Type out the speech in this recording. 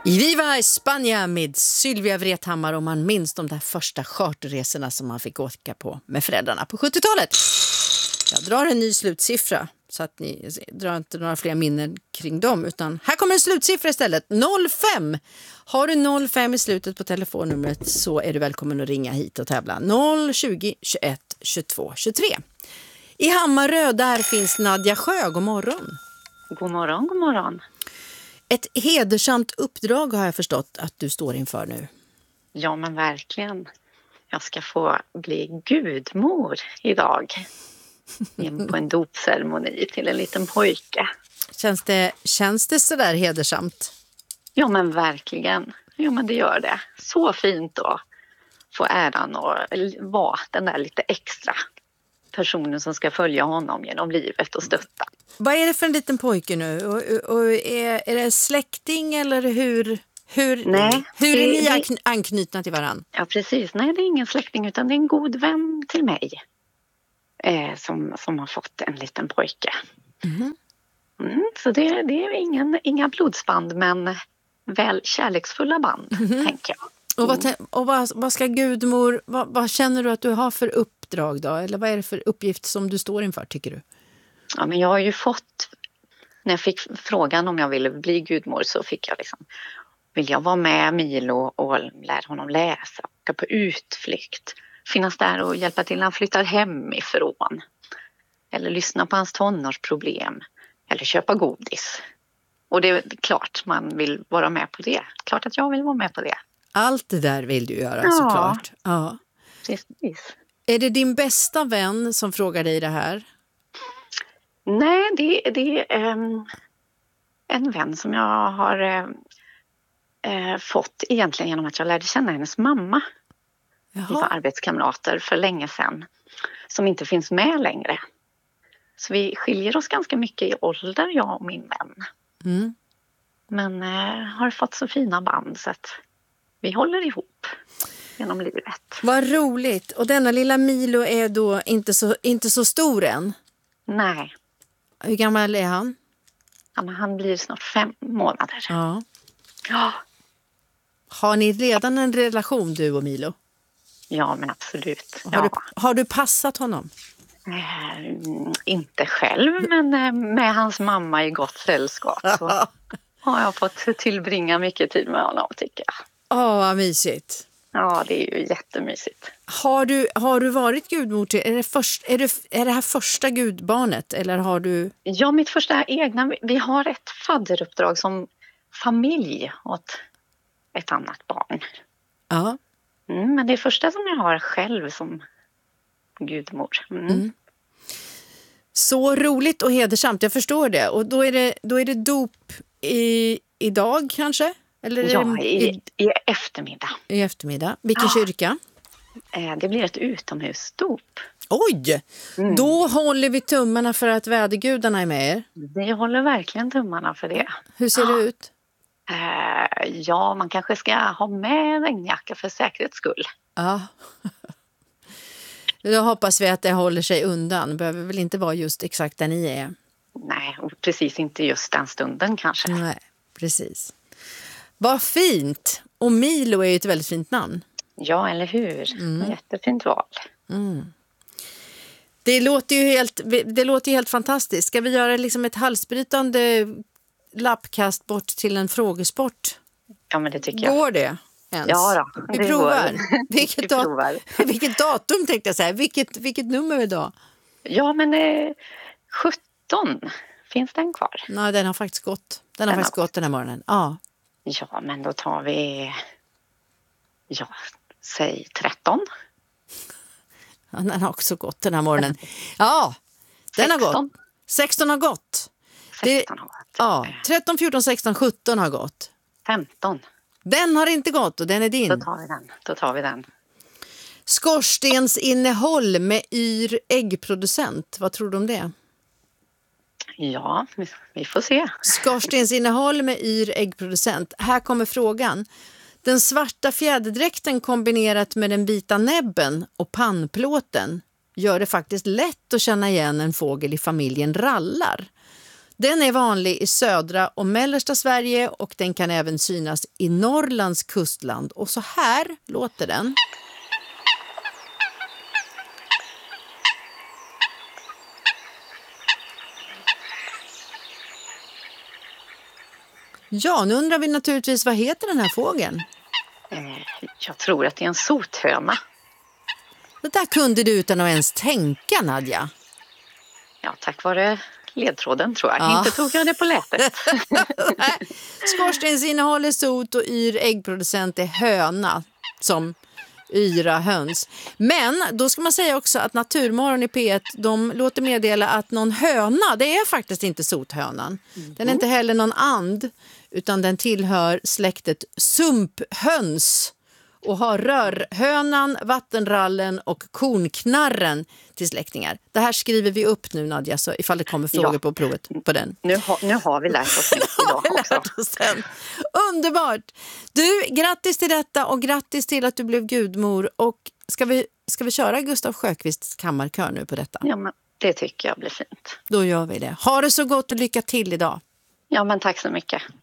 I Viva España med Sylvia Vrethammar, och man minns de där första charterresorna som man fick åka på med föräldrarna på 70-talet. Jag drar en ny slutsiffra så att ni drar inte några fler minnen kring dem, utan här kommer en slutsiffra istället. 05. Har du 05 i slutet på telefonnumret så är du välkommen att ringa hit och tävla. 020 21 22 23. I Hammarö där finns Nadja Sjö. God morgon. God morgon, god morgon. Ett hedersamt uppdrag har jag förstått att du står inför nu. Ja, men verkligen. Jag ska få bli gudmor idag. På en dopceremoni till en liten pojke. Känns det så där hedersamt? Ja, men verkligen. Ja, men det gör det. Så fint att få äran att vara den där lite extra personen som ska följa honom genom livet och stötta. Vad är det för en liten pojke nu? Och är det släkting eller hur är ni anknutna till varandra? Ja, precis. Nej, det är ingen släkting utan det är en god vän till mig som har fått en liten pojke. Så det är inga blodsband, men väl kärleksfulla band, tänker jag. Och vad ska gudmor, vad känner du att du har för uppdrag då? Eller vad är det för uppgift som du står inför, tycker du? Ja, men jag har ju fått, när jag fick frågan om jag ville bli gudmor så fick jag vill jag vara med Milo och lära honom läsa, åka på utflykt, finnas där och hjälpa till när han flyttar hemifrån. Eller lyssna på hans tonårsproblem. Eller köpa godis. Och det är klart man vill vara med på det. Klart att jag vill vara med på det. Allt det där vill du göra, såklart. Ja. Precis. Är det din bästa vän som frågar dig det här? Nej, det är en vän som jag har fått egentligen genom att jag lärde känna hennes mamma. Jaha. Vi var arbetskamrater för länge sedan som inte finns med längre. Så vi skiljer oss ganska mycket i ålder, jag och min vän. Men har fått så fina band så att vi håller ihop genom livet. Vad roligt. Och denna lilla Milo är då inte så stor än? Nej. Hur gammal är han? Ja, men han blir snart 5 månader. Ja. Ja. Har ni redan en relation, du och Milo? Ja, men absolut. Har du passat honom? Inte själv, men med hans mamma i gott sällskap så har jag fått tillbringa mycket tid med honom, tycker jag. Vad mysigt. Ja, det är ju jättemysigt. Har du varit gudmor till, är det här första gudbarnet eller har du? Ja, mitt första egna, vi har ett fadderuppdrag som familj åt ett annat barn. Ja. Men det är första som jag har själv som gudmor. Så roligt och hedersamt, jag förstår det. Och då är det dop idag kanske? Eller ja, i eftermiddag. I eftermiddag. Vilken kyrka? Det blir ett utomhusdop. Oj! Då håller vi tummarna för att vädergudarna är med er. Vi håller verkligen tummarna för det. Hur ser det ut? Ja, man kanske ska ha med regnjacka för säkerhets skull. Ja. Då hoppas vi att det håller sig undan. Det behöver väl inte vara just exakt där ni är. Nej, och precis inte just den stunden kanske. Nej, precis. Vad fint! Och Milo är ju ett väldigt fint namn. Ja, eller hur? Jättefint val. Det låter ju helt fantastiskt. Ska vi göra liksom ett halsbrytande lappkast bort till en frågesport? Ja, men det tycker jag. Går det ens? Ja då, vi provar. Vilket Vilket datum tänkte jag säga. Vilket nummer idag? Ja, men 17. Finns den kvar? Nej, den har faktiskt gått. Den har faktiskt gått den här morgonen. Ja. Ja, men då tar vi... Ja, säg 13. Ja, den har också gått den här morgonen. Ja, den 16. har gått. 16 har gått. 16 har gått. Ja, 13, 14, 16, 17 har gått. 15. Den har inte gått och den är din. Då tar vi den. Skorstensinnehåll med yr äggproducent. Vad tror du om det? Ja, vi får se. Skorstensinnehåll med yr äggproducent. Här kommer frågan. Den svarta fjäderdräkten kombinerat med den vita näbben och pannplåten gör det faktiskt lätt att känna igen en fågel i familjen rallar. Den är vanlig i södra och mellersta Sverige och den kan även synas i Norrlands kustland. Och så här låter den. Ja, nu undrar vi naturligtvis, vad heter den här fågeln? Jag tror att det är en sothöna. Det där kunde du utan att ens tänka, Nadja. Ja, tack vare ledtråden tror jag. Ja. Inte tog jag det på lätet. Skorstensinnehåll är sot och yr äggproducent är höna, som yra höns. Men då ska man säga också att Naturmorgon i P1, de låter meddela att någon höna, det är faktiskt inte sothönan. Den är inte heller någon and, utan den tillhör släktet sumphöns och har rörhönan, vattenrallen och kornknarren till släktingar. Det här skriver vi upp nu, Nadja, så ifall det kommer frågor på provet på den. Nu har vi lärt oss idag också. Underbart! Du, grattis till detta och grattis till att du blev gudmor. Och ska vi köra Gustav Sjöqvists kammarkör nu på detta? Ja, men det tycker jag blir fint. Då gör vi det. Ha det så gott och lycka till idag. Ja, men tack så mycket.